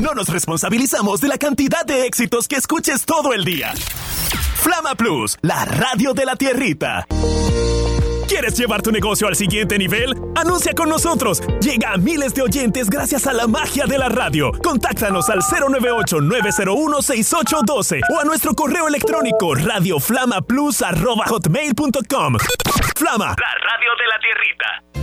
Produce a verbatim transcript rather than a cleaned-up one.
no nos responsabilizamos de la cantidad de éxitos que escuches todo el día. Flama Plus, la radio de la tierrita. ¿Quieres llevar tu negocio al siguiente nivel? ¡Anuncia con nosotros! Llega a miles de oyentes gracias a la magia de la radio. Contáctanos al cero nueve ocho, nueve cero uno, seis ocho uno dos o a nuestro correo electrónico radioflamaplus arroba hotmail punto com. Flama, la radio de la tierrita.